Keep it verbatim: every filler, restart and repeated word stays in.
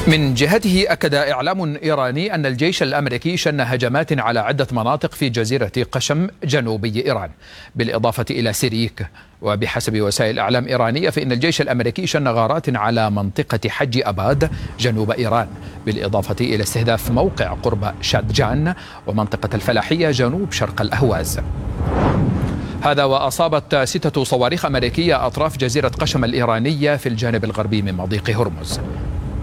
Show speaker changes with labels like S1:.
S1: من جهته أكد إعلام إيراني أن الجيش الأمريكي شن هجمات على عدة مناطق في جزيرة قشم جنوبي إيران بالإضافة إلى سيريك. وبحسب وسائل إعلام إيرانية فإن الجيش الأمريكي شن غارات على منطقة حج أباد جنوب إيران بالإضافة إلى استهداف موقع قرب شادجان ومنطقة الفلاحية جنوب شرق الأهواز. هذا وأصابت ستة صواريخ أمريكية أطراف جزيرة قشم الإيرانية في الجانب الغربي من مضيق هرمز.